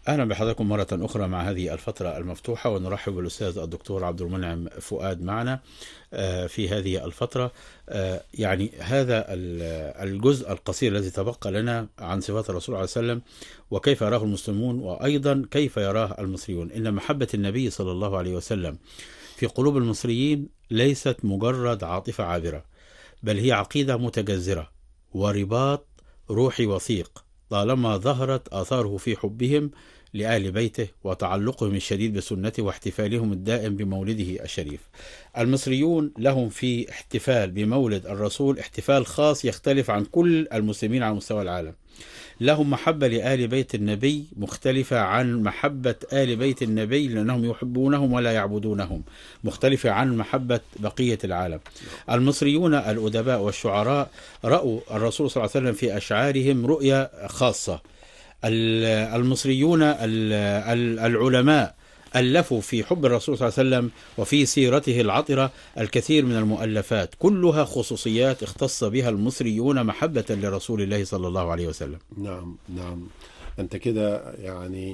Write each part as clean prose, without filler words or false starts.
أهلا بحضراتكم مرة أخرى مع هذه الفترة المفتوحة، ونرحب بالأستاذ الدكتور عبد المنعم فؤاد معنا في هذه الفترة. يعني هذا الجزء القصير الذي تبقى لنا عن صفات الرسول عليه وسلم وكيف يراه المسلمون، وأيضا كيف يراه المصريون. إن محبة النبي صلى الله عليه وسلم في قلوب المصريين ليست مجرد عاطفة عابرة، بل هي عقيدة متجذرة ورباط روحي وثيق، طالما ظهرت آثاره في حبهم لآل بيته وتعلقهم الشديد بسنته واحتفالهم الدائم بمولده الشريف. المصريون لهم في احتفال بمولد الرسول احتفال خاص يختلف عن كل المسلمين على مستوى العالم. لهم محبة لآل بيت النبي مختلفة عن محبة آل بيت النبي، لأنهم يحبونهم ولا يعبدونهم، مختلفة عن محبة بقية العالم. المصريون الأدباء والشعراء رأوا الرسول صلى الله عليه وسلم في أشعارهم رؤية خاصة. المصريون العلماء ألفوا في حب الرسول صلى الله عليه وسلم وفي سيرته العطرة الكثير من المؤلفات، كلها خصوصيات اختص بها المصريون محبة لرسول الله صلى الله عليه وسلم. نعم نعم، أنت كده يعني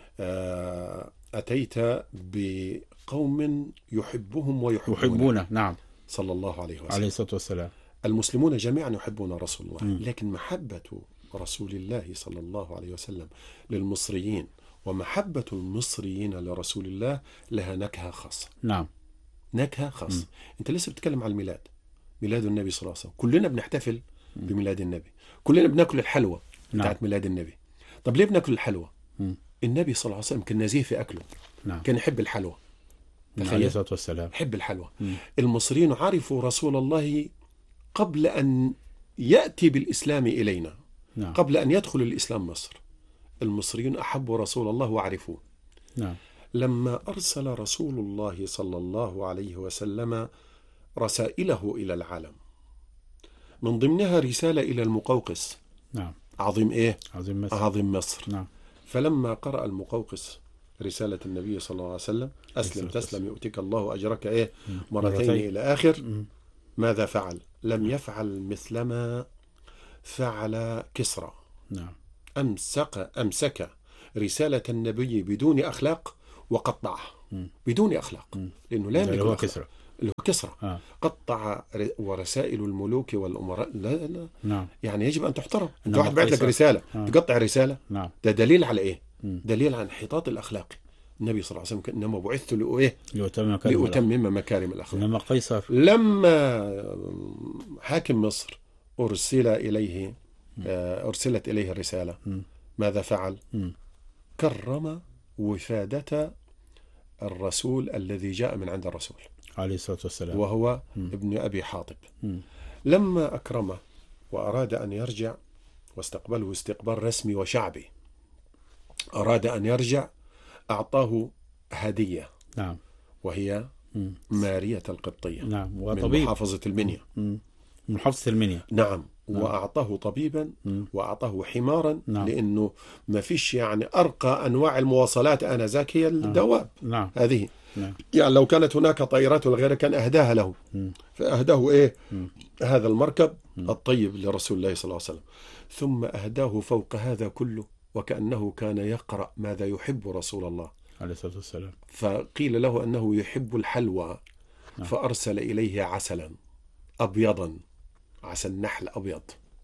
أتيت بقوم يحبهم ويحبونه. نعم، صلى الله عليه وسلم عليه الصلاة والسلام. المسلمون جميعا يحبون رسول الله، لكن محبة رسول الله صلى الله عليه وسلم للمصريين ومحبة المصريين لرسول الله لها نكهة خاصة. نعم، نكهة خاصة. أنت لسه بتتكلم عن الميلاد، ميلاد النبي صلى الله عليه وسلم، كلنا بنحتفل بميلاد النبي، كلنا بناكل الحلوى بتاعت ميلاد النبي. طب ليه بناكل الحلوى؟ النبي صلى الله عليه وسلم كان نزيه في أكله. كان يحب الحلوى. عليه الصلاة والسلام. يحب الحلوى. المصريين عرفوا رسول الله قبل أن يأتي بالإسلام إلينا. قبل أن يدخل الإسلام مصر، المصريين أحبوا رسول الله وعرفوه. لما أرسل رسول الله صلى الله عليه وسلم رسائله إلى العالم، من ضمنها رسالة إلى المقوقس. عظيم إيه؟ عظيم مصر. عظيم مصر. فلما قرأ المقوقس رسالة النبي صلى الله عليه وسلم، أسلم تسلم يؤتك الله أجرك إيه؟ مرتين إلى آخر. ماذا فعل؟ لم يفعل مثلما فعل كسرى. أمسك رسالة النبي بدون أخلاق وقطعها بدون أخلاق، لأنه لا يملك الأخلاق. اللي هو كسرى. قطع ورسائل الملوك والأمراء لا. يعني يجب أن تحترم. أنت واحد بعت لك رسالة تقطع رسالة. ده دليل على إيه؟ دليل على انحطاط الأخلاق. النبي صلى الله عليه وسلم إنما بعثت لإيه؟ لأتمم مكارم الأخلاق. إنما قيصر لما حاكم مصر أرسلت إليه الرسالة، ماذا فعل؟ كرم وفادة الرسول الذي جاء من عند الرسول عليه الصلاة والسلام، وهو ابن أبي حاطب. لما أكرمه وأراد أن يرجع واستقبله استقبال رسمي وشعبي، أراد أن يرجع، أعطاه هدية. وهي مارية القبطية. من محافظة المنيا. محافظة المنيا. نعم. وأعطاه طبيبا وأعطاه حمارا. لأنه ما فيش يعني أرقى أنواع المواصلات آنذاك هي الدواب. هذه. يعني لو كانت هناك طائرات ولا غيرها كان أهداها له. فأهداه إيه؟ هذا المركب الطيب لرسول الله صلى الله عليه وسلم. ثم أهداه فوق هذا كله وكأنه كان يقرأ ماذا يحب رسول الله عليه الصلاة والسلام. فقيل له أنه يحب الحلوى. فأرسل إليه عسلا أبيضا، عسل نحل أبيض.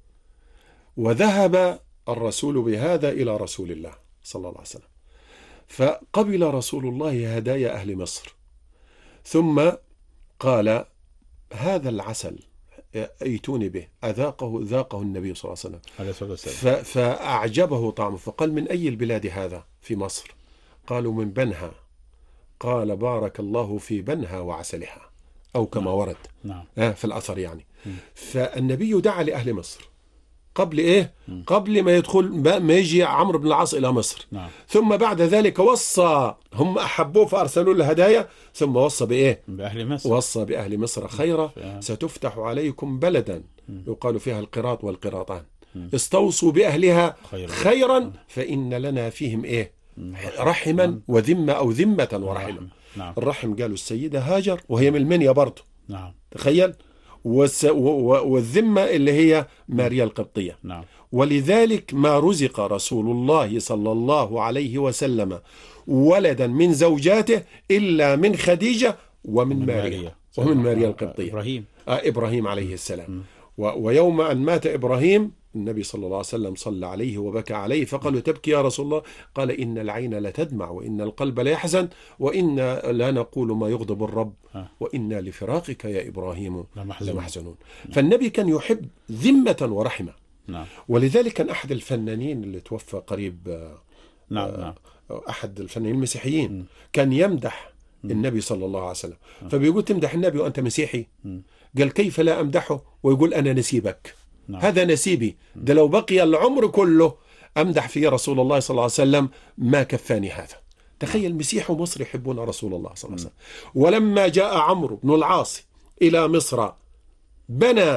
وذهب الرسول بهذا إلى رسول الله صلى الله عليه وسلم، فقبل رسول الله هدايا أهل مصر. ثم قال هذا العسل أيتوني به، ذاقه النبي صلى الله عليه وسلم فأعجبه طعمه. فقال من أي البلاد هذا؟ في مصر. قالوا من بنها. قال بارك الله في بنها وعسلها، أو كما ورد في الأثر يعني. فالنبي دعا لأهل مصر قبل إيه؟ قبل ما يجي عمرو بن العاص إلى مصر. ثم بعد ذلك وصى، هم أحبوه فأرسلوا له هدايا، ثم وصى بإيه؟ بأهل مصر. وصى بأهل مصر خيرا ستفتح عليكم بلدا يقال فيها القراط والقراطان، استوصوا بأهلها خيرا فإن لنا فيهم إيه؟ رحما وذمة أو ذمة ورحما. الرحم قالوا السيدة هاجر وهي من المنيا برضه. تخيل. والذمة اللي هي ماريا القبطية. نعم. ولذلك ما رزق رسول الله صلى الله عليه وسلم ولدا من زوجاته إلا من خديجة ومن ماريا القبطية، إبراهيم عليه السلام. ويوم أن مات إبراهيم النبي صلى الله عليه وسلم صلى عليه وبكى عليه، فقالوا تبكي يا رسول الله؟ قال إن العين لتدمع وإن القلب ليحزن وإنا لا نقول ما يغضب الرب وإنا لفراقك يا إبراهيم لمحزنون. فالنبي كان يحب ذمة ورحمة. نعم. ولذلك كان أحد الفنانين اللي توفى قريب، نعم. أحد الفنانين المسيحيين، كان يمدح النبي صلى الله عليه وسلم، فبيقول تمدح النبي وأنت مسيحي؟ قال كيف لا أمدحه ويقول أنا نسيبك. نعم. هذا نسيبي، ده لو بقي العمر كله أمدح فيه رسول الله صلى الله عليه وسلم ما كفاني هذا. تخيل مسيح ومصر يحبون رسول الله صلى الله عليه وسلم. ولما جاء عمرو بن العاص إلى مصر بنى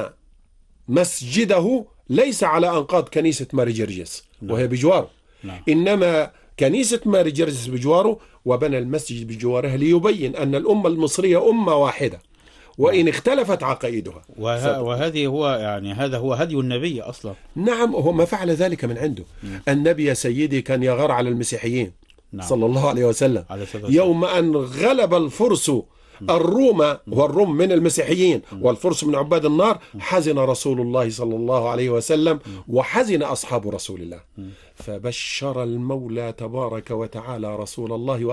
مسجده ليس على أنقاض كنيسة ماري جرجس وهي بجواره، إنما كنيسة ماري جرجس بجواره، وبنى المسجد بجوارها ليبين أن الأمة المصرية أمة واحدة وإن اختلفت عقائدها. وهذه هو يعني هذا هو هدي النبي أصلا. نعم، هو ما فعل ذلك من عنده. النبي يا سيدي كان يغار على المسيحيين. نعم. صلى الله عليه وسلم. يوم أن غلب الفرس الروم، والروم من المسيحيين والفرس من عباد النار، حزن رسول الله صلى الله عليه وسلم وحزن أصحاب رسول الله، فبشر المولى تبارك وتعالى رسول الله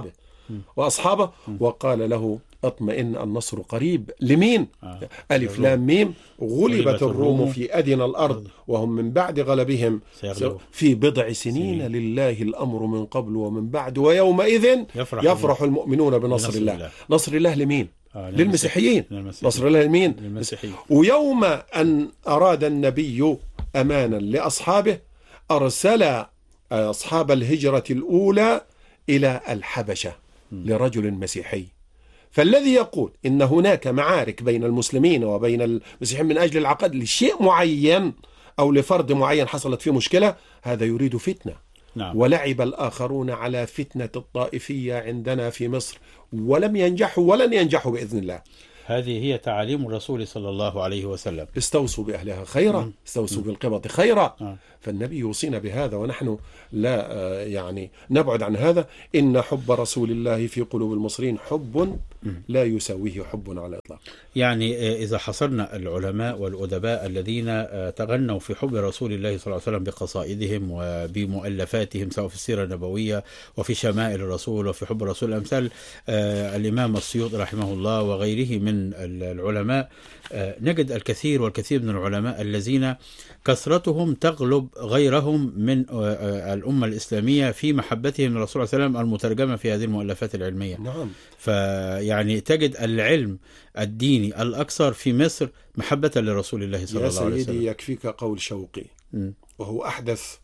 وأصحابه وقال له اطمئن النصر قريب. لمين؟ ألف لام ميم، غلبت الروم في أدنى الأرض وهم من بعد غلبهم في بضع سنين لله الأمر من قبل ومن بعد ويومئذ يفرح المؤمنون بنصر الله. نصر الله لمين؟ للمسيحيين. نصر الله لمين؟ للمسيحيين. ويوم أن أراد النبي أمانا لأصحابه أرسل أصحاب الهجرة الأولى إلى الحبشة لرجل مسيحي. فالذي يقول إن هناك معارك بين المسلمين وبين المسيحيين من أجل العقد لشيء معين أو لفرد معين حصلت فيه مشكلة، هذا يريد فتنة. نعم. ولعب الآخرون على فتنة الطائفية عندنا في مصر ولم ينجحوا ولن ينجحوا بإذن الله. هذه هي تعاليم الرسول صلى الله عليه وسلم. استوصوا بأهلها خيرا، استوصوا بالقبط خيرا. فالنبي يوصينا بهذا ونحن لا يعني نبعد عن هذا. إن حب رسول الله في قلوب المصريين حب لا يساويه حب على الإطلاق. يعني إذا حصرنا العلماء والأدباء الذين تغنوا في حب رسول الله صلى الله عليه وسلم بقصائدهم وبمؤلفاتهم سواء في السيرة النبوية وفي شمائل الرسول وفي حب الرسول، أمثال الإمام السيوطي رحمه الله وغيره من العلماء، نجد الكثير والكثير من العلماء الذين كثرتهم تغلب غيرهم من الأمة الإسلامية في محبتهم للرسول صلى الله عليه وسلم المترجمة في هذه المؤلفات العلمية. نعم. فيعني تجد العلم الديني الأكثر في مصر محبة لرسول الله صلى الله عليه وسلم. يا سيدي يكفيك قول شوقي وهو أحدث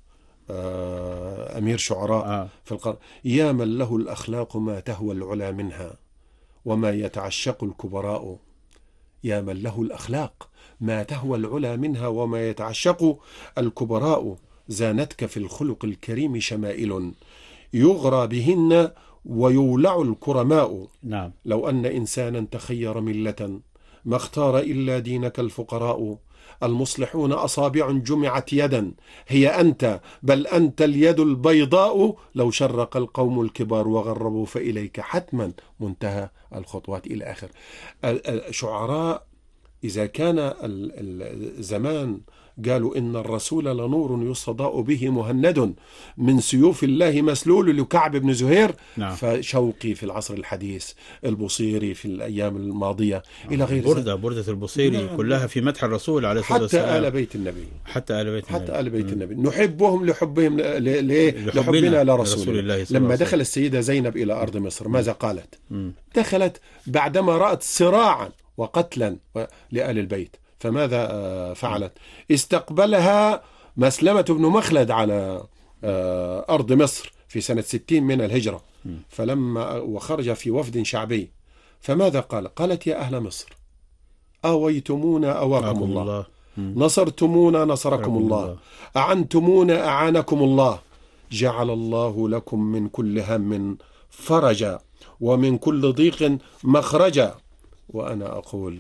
أمير شعراء في القرن: يا من له الأخلاق ما تهوى العلا منها وما يتعشق الكبراء. يا من له الأخلاق ما تهوى العلا منها وما يتعشق الكبراء. زانتك في الخلق الكريم شمائل يغرى بهن ويولع الكرماء. نعم. لو أن إنسانا تخير ملة ما اختار إلا دينك الفقراء. المصلحون أصابع جمعت يدا هي أنت، بل أنت اليد البيضاء. لو شرق القوم الكبار وغربوا فإليك حتما منتهى الخطوات إلى آخر. شعراء إذا كان الزمان قالوا إن الرسول لنور يستضاء به مهند من سيوف الله مسلول لكعب بن زهير. نعم. فشوقي في العصر الحديث، البوصيري في الأيام الماضية إلى غير بردة البوصيري. نعم. كلها في مدح الرسول عليه الصلاة والسلام. حتى آل بيت النبي. حتى آل بيت النبي. نحبهم لحبنا لرسول الله. لما دخل السيدة زينب إلى أرض مصر ماذا قالت؟ دخلت بعدما رأت صراعا وقتلا لآل البيت، فماذا فعلت؟ استقبلها مسلمة بن مخلد على أرض مصر في سنة 60 من الهجرة، فلما وخرج في وفد شعبي فماذا قال؟ قالت: يا أهل مصر آويتمونا أواكم الله، نصرتمونا نصركم الله، أعنتمونا أعانكم الله، جعل الله لكم من كل هم فرجا ومن كل ضيق مخرجا. وأنا أقول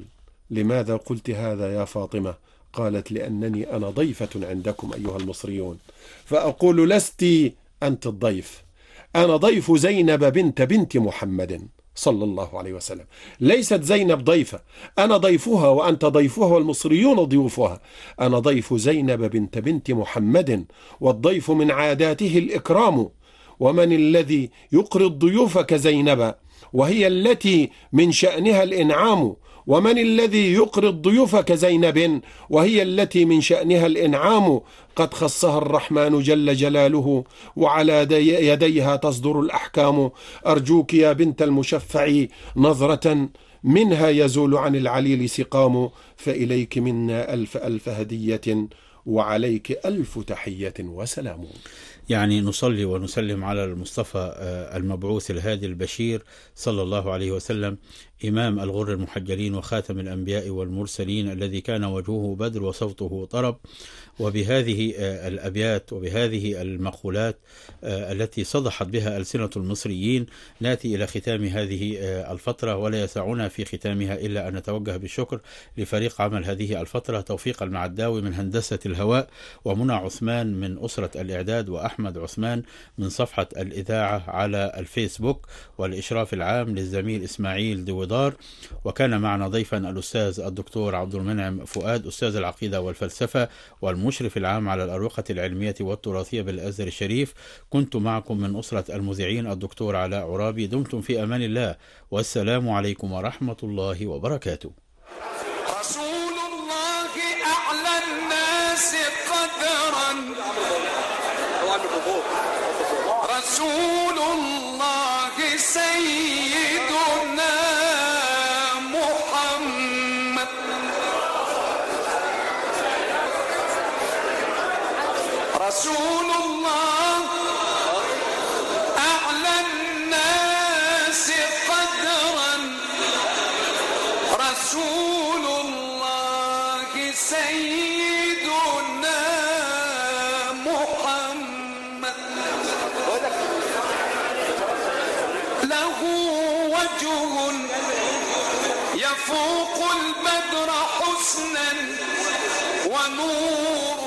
لماذا قلت هذا يا فاطمة؟ قالت لأنني أنا ضيفة عندكم أيها المصريون، فأقول لست أنت الضيف، أنا ضيف زينب بنت محمد صلى الله عليه وسلم، ليست زينب ضيفة، أنا ضيفها وأنت ضيفها والمصريون ضيوفها، أنا ضيف زينب بنت محمد، والضيف من عاداته الإكرام، ومن الذي يقري الضيوف كزينب وهي التي من شأنها الإنعام، ومن الذي يقري الضيوف كزينب وهي التي من شأنها الإنعام، قد خصها الرحمن جل جلاله وعلى يديها تصدر الأحكام، أرجوك يا بنت المشفع نظرة منها يزول عن العليل سقام، فإليك منا ألف هدية وعليك ألف تحية وسلام. يعني نصلي ونسلم على المصطفى المبعوث الهادي البشير صلى الله عليه وسلم، إمام الغر المحجلين وخاتم الأنبياء والمرسلين، الذي كان وجهه بدر وصوته طرب. وبهذه الأبيات وبهذه المقولات التي صدحت بها ألسنة المصريين نأتي إلى ختام هذه الفترة، ولا يسعنا في ختامها إلا أن نتوجه بالشكر لفريق عمل هذه الفترة: توفيق المعداوي من هندسة الهواء، ومنى عثمان من أسرة الإعداد، وأحمد عثمان من صفحة الإذاعة على الفيسبوك، والإشراف العام للزميل إسماعيل دويدار. وكان معنا ضيفا الأستاذ الدكتور عبد المنعم فؤاد، أستاذ العقيدة والفلسفة والمشرف العام على الأروقة العلمية والتراثية بالأزهر الشريف. كنت معكم من أسرة المذيعين الدكتور علاء عرابي. دمتم في أمان الله، والسلام عليكم ورحمة الله وبركاته. رسول الله أعلى الناس قدرا، رسول الله سيدنا محمد، رسول الله أعلى الناس قدرا، رسول الله سيدنا محمد، له وجه يفوق البدر حسنا ونور